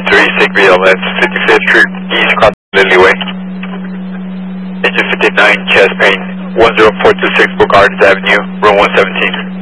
3, Sacred LS, 55th Street East, across Lily Way. Engine 59, chest pain, 10426 Brook Gardens Avenue, room 117.